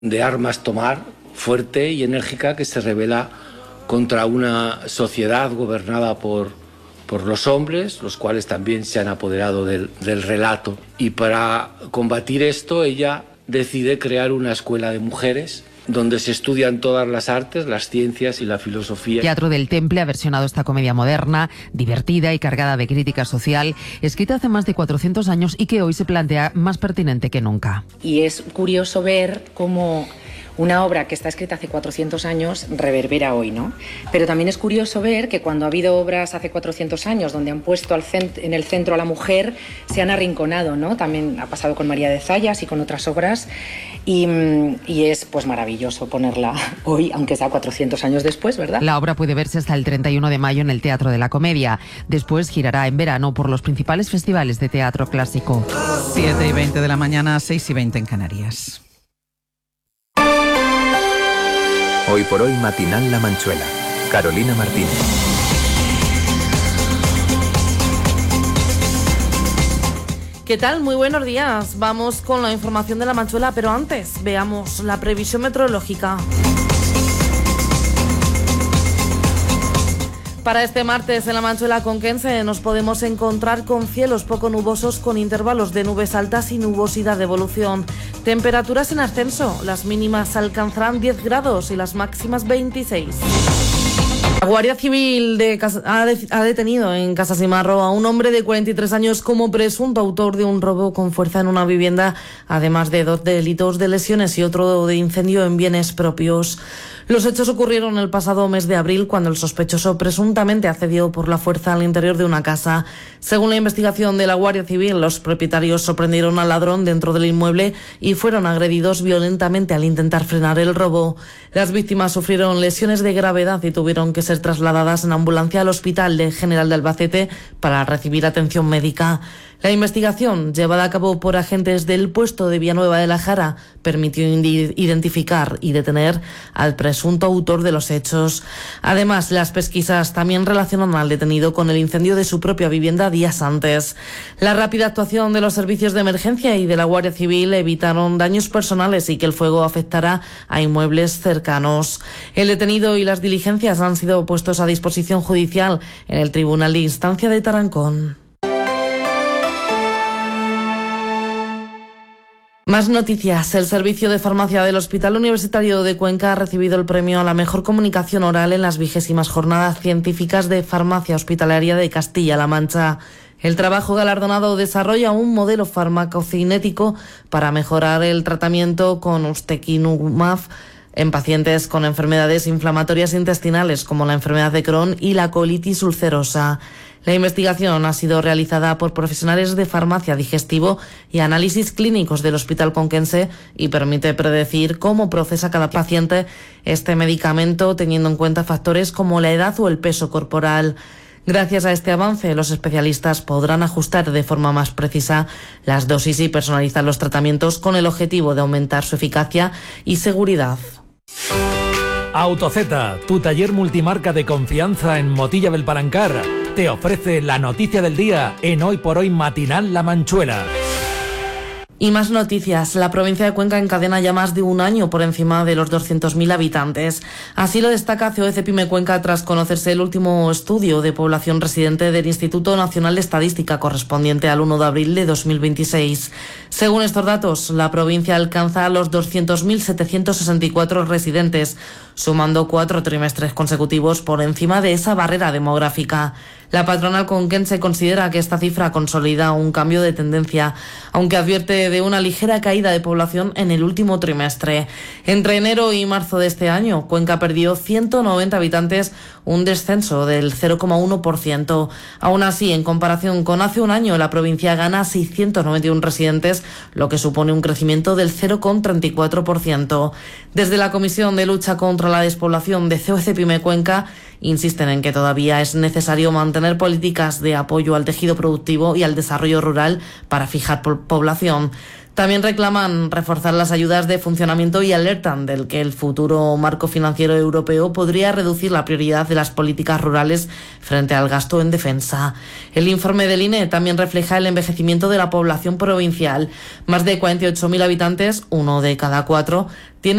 de armas tomar, fuerte y enérgica, que se revela contra una sociedad gobernada por los hombres, los cuales también se han apoderado del relato. Y para combatir esto, ella decide crear una escuela de mujeres donde se estudian todas las artes, las ciencias y la filosofía. Teatro del Temple ha versionado esta comedia moderna, divertida y cargada de crítica social, escrita hace más de 400 años y que hoy se plantea más pertinente que nunca. Y es curioso ver cómo una obra que está escrita hace 400 años reverbera hoy, ¿no? Pero también es curioso ver que cuando ha habido obras hace 400 años donde han puesto en el centro a la mujer, se han arrinconado, ¿no? También ha pasado con María de Zayas y con otras obras, y es pues maravilloso ponerla hoy, aunque sea 400 años después, ¿verdad? La obra puede verse hasta el 31 de mayo en el Teatro de la Comedia. Después girará en verano por los principales festivales de teatro clásico. 7:20 de la mañana, 6:20 en Canarias. Hoy por hoy, Matinal La Manchuela. Carolina Martínez. ¿Qué tal? Muy buenos días. Vamos con la información de La Manchuela, pero antes veamos la previsión meteorológica. Para este martes en La Manchuela conquense nos podemos encontrar con cielos poco nubosos con intervalos de nubes altas y nubosidad de evolución. Temperaturas en ascenso, las mínimas alcanzarán 10 grados y las máximas 26. La Guardia Civil ha detenido en Casassimarro a un hombre de 43 años como presunto autor de un robo con fuerza en una vivienda, además de 2 delitos de lesiones y otro de incendio en bienes propios. Los hechos ocurrieron el pasado mes de abril, cuando el sospechoso presuntamente accedió por la fuerza al interior de una casa. Según la investigación de la Guardia Civil, los propietarios sorprendieron al ladrón dentro del inmueble y fueron agredidos violentamente al intentar frenar el robo. Las víctimas sufrieron lesiones de gravedad y tuvieron que ser trasladadas en ambulancia al Hospital General de Albacete para recibir atención médica. La investigación, llevada a cabo por agentes del puesto de Villanueva de la Jara, permitió identificar y detener al presunto autor de los hechos. Además, las pesquisas también relacionan al detenido con el incendio de su propia vivienda días antes. La rápida actuación de los servicios de emergencia y de la Guardia Civil evitaron daños personales y que el fuego afectara a inmuebles cercanos. El detenido y las diligencias han sido puestos a disposición judicial en el Tribunal de Instancia de Tarancón. Más noticias. El servicio de farmacia del Hospital Universitario de Cuenca ha recibido el premio a la mejor comunicación oral en las 20ª Jornadas Científicas de Farmacia Hospitalaria de Castilla-La Mancha. El trabajo galardonado desarrolla un modelo farmacocinético para mejorar el tratamiento con ustekinumab en pacientes con enfermedades inflamatorias intestinales como la enfermedad de Crohn y la colitis ulcerosa. La investigación ha sido realizada por profesionales de farmacia digestivo y análisis clínicos del Hospital Conquense y permite predecir cómo procesa cada paciente este medicamento, teniendo en cuenta factores como la edad o el peso corporal. Gracias a este avance, los especialistas podrán ajustar de forma más precisa las dosis y personalizar los tratamientos con el objetivo de aumentar su eficacia y seguridad. Autozeta, tu taller multimarca de confianza en Motilla del Palancar, te ofrece la noticia del día en Hoy por Hoy Matinal La Manchuela. Y más noticias. La provincia de Cuenca encadena ya más de un año por encima de los 200.000 habitantes. Así lo destaca COEC Pyme Cuenca tras conocerse el último estudio de población residente del Instituto Nacional de Estadística correspondiente al 1 de abril de 2026. Según estos datos, la provincia alcanza los 200.764 residentes, sumando 4 trimestres consecutivos por encima de esa barrera demográfica. La patronal conquense considera que esta cifra consolida un cambio de tendencia, aunque advierte de una ligera caída de población en el último trimestre. Entre enero y marzo de este año, Cuenca perdió 190 habitantes, un descenso del 0,1%. Aún así, en comparación con hace un año, la provincia gana 691 residentes, lo que supone un crecimiento del 0,34%. Desde la Comisión de Lucha contra la Despoblación de COEC Pyme Cuenca insisten en que todavía es necesario mantener políticas de apoyo al tejido productivo y al desarrollo rural para fijar población. También reclaman reforzar las ayudas de funcionamiento y alertan del que el futuro marco financiero europeo podría reducir la prioridad de las políticas rurales frente al gasto en defensa. El informe del INE también refleja el envejecimiento de la población provincial. Más de 48.000 habitantes, 1 de cada 4,